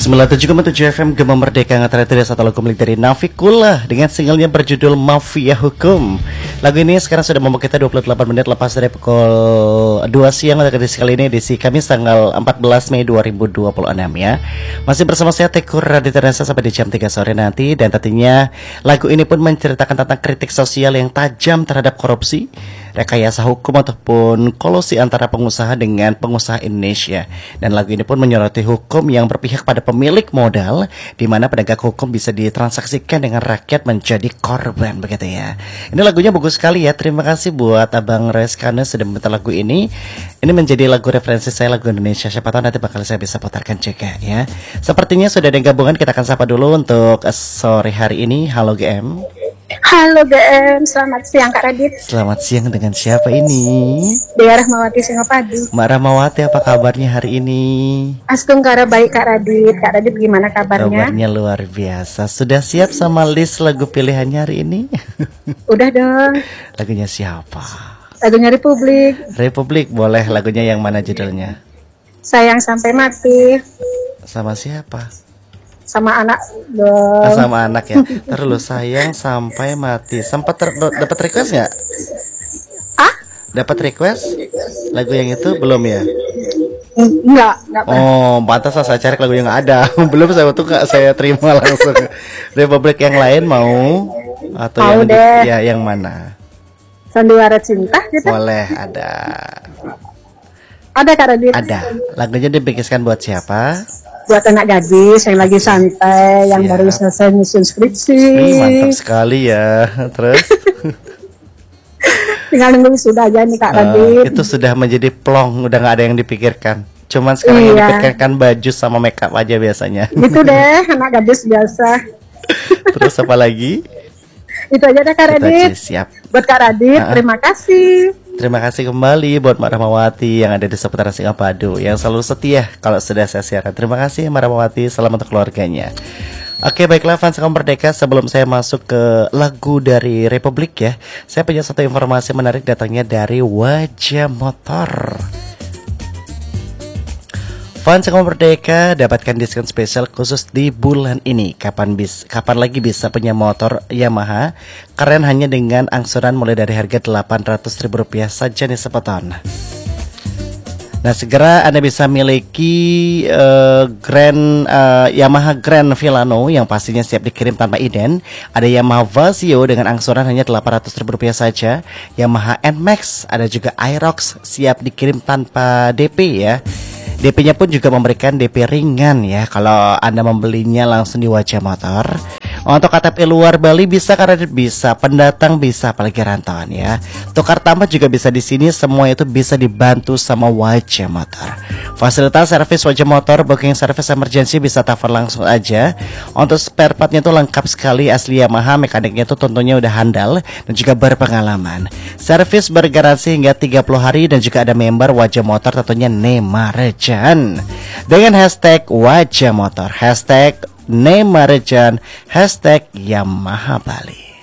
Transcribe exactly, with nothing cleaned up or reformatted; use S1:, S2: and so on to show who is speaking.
S1: sembilan puluh tujuh koma tujuh F M Gema Merdeka ngetret satu lagu milik dari Nafikullah dengan singlenya berjudul Mafia Hukum. Lagu ini sekarang sudah membawa kita dua puluh delapan menit lepas dari pukul dua siang pada edisi kali ini, edisi Kamis tanggal empat belas Mei dua ribu dua puluh enam ya. Masih bersama saya Tekur Raditya Renasa sampai di jam tiga sore nanti. Dan tentunya lagu ini pun menceritakan tentang kritik sosial yang tajam terhadap korupsi, rekayasa hukum ataupun kolusi antara pengusaha dengan pengusaha Indonesia. Dan lagu ini pun menyoroti hukum yang berpihak pada pemilik modal, di mana penegak hukum bisa ditransaksikan dengan rakyat menjadi korban, begitu ya. Ini lagunya bagus sekali ya. Terima kasih buat Abang Reskana sudah meminta lagu ini. Ini menjadi lagu referensi saya, lagu Indonesia. Siapa tahu nanti bakal saya bisa putarkan juga ya. Sepertinya sudah ada gabungan, kita akan sapa dulu untuk sore hari ini. Halo G M.
S2: Halo G M, selamat siang Kak Radit.
S1: Selamat siang, dengan siapa ini?
S2: Dea Rahmawati Singapadu.
S1: Mbak Rahmawati, apa kabarnya hari ini?
S2: Astungkara baik Kak Radit. Kak Radit gimana kabarnya?
S1: Kabarnya luar biasa. Sudah siap sama list lagu pilihannya hari ini?
S2: Udah dong.
S1: Lagunya siapa?
S2: Lagunya Republik.
S1: Republik, boleh. Lagunya yang mana judulnya?
S2: Sayang Sampai Mati.
S1: Sama siapa?
S2: Sama anak dong.
S1: Ah, sama anak ya. Terus Sayang Sampai Mati. Sempat dapat request nggak?
S2: Ah?
S1: Dapat request? Lagu yang itu belum ya?
S2: Enggak, enggak.
S1: Oh, pantas saya cari lagu yang ada. Belum, saya tuh nggak saya terima langsung. Republik yang lain mau atau
S2: mau
S1: yang
S2: deh.
S1: Di, ya yang mana?
S2: Sandiwara Cinta gitu.
S1: Boleh, ada.
S2: Ada Kak Radit.
S1: Ada. Lagunya dibikinkan buat siapa?
S2: Buat anak gadis yang lagi santai, yang
S1: Siap.
S2: baru selesai nyusun skripsi.
S1: Wih, mantap sekali ya. Terus
S2: Tinggal nunggu sudah aja nih Kak
S1: uh,
S2: Radit.
S1: itu sudah menjadi plong, udah nggak ada yang dipikirkan. Cuman sekarang
S2: Iya.
S1: yang dipikirkan baju sama makeup aja biasanya.
S2: Gitu deh, anak gadis biasa.
S1: Terus apa lagi?
S2: Itu aja deh Kak
S1: Itu
S2: Radit.
S1: aja, siap.
S2: Buat Kak Radit,
S1: Uh-uh.
S2: terima kasih.
S1: Terima kasih kembali buat Mbak Rahmawati yang ada di seputaran Singapadu, yang selalu setia kalau sudah saya siaran. Terima kasih Mbak Rahmawati, salam untuk keluarganya. Oke, baiklah fans Kaum Merdeka, sebelum saya masuk ke lagu dari Republik ya, saya punya satu informasi menarik datangnya dari Wajah Motor. Fans Kaum Merdeka dapatkan diskon spesial khusus di bulan ini. Kapan bis, kapan lagi bisa punya motor Yamaha keren hanya dengan angsuran mulai dari harga delapan ratus ribu rupiah saja nih sepeton. Nah, segera Anda bisa miliki uh, Grand uh, Yamaha Grand Villano yang pastinya siap dikirim tanpa inden. Ada Yamaha Vasio dengan angsuran hanya delapan ratus ribu rupiah saja. Yamaha N Max, ada juga Aerox siap dikirim tanpa D P ya. D P-nya pun juga memberikan D P ringan ya kalau Anda membelinya langsung di Wajah Motor. Untuk K T P luar Bali bisa, karena bisa pendatang bisa, apalagi rantauan ya. Tukar tambah juga bisa di sini, semua itu bisa dibantu sama Wajah Motor. Fasilitas servis Wajah Motor, booking service emergency bisa telepon langsung aja. Untuk spare partnya itu lengkap sekali, asli Yamaha, mekaniknya itu tentunya udah handal dan juga berpengalaman. Servis bergaransi hingga tiga puluh hari dan juga ada member Wajah Motor tentunya Nemarejan. Dengan hashtag Wajah Motor, hashtag Nemarejan, hashtag Yamaha Bali.